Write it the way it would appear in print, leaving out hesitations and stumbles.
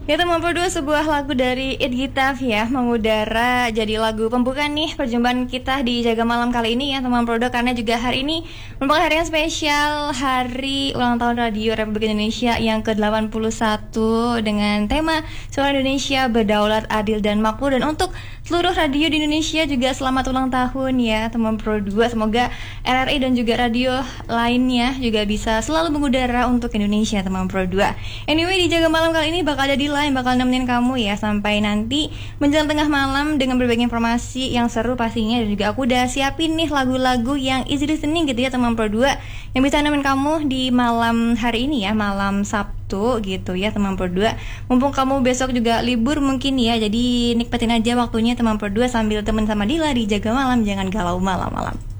Ya teman berdua, sebuah lagu dari It Gitaf ya mengudara jadi lagu pembuka nih perjumpaan kita di Jaga Malam kali ini ya teman berdua, karena juga hari ini merupakan hari yang spesial, hari ulang tahun Radio Republik Indonesia yang ke-81 dengan tema Suara Indonesia Berdaulat, Adil dan Makmur. Dan untuk seluruh radio di Indonesia juga selamat ulang tahun ya teman berdua. Semoga RRI dan juga radio lainnya juga bisa selalu mengudara untuk Indonesia teman berdua. Anyway, di Jaga Malam kali ini bakal ada di lain bakal nemenin kamu ya sampai nanti menjelang tengah malam dengan berbagai informasi yang seru pastinya. Dan juga aku udah siapin nih lagu-lagu yang easy listening gitu ya teman berdua, yang bisa nemenin kamu di malam hari ini ya, malam Sabtu gitu ya teman berdua. Mumpung kamu besok juga libur mungkin ya, jadi nikmatin aja waktunya teman berdua sambil temen sama Dila di Jaga Malam. Jangan galau malam-malam.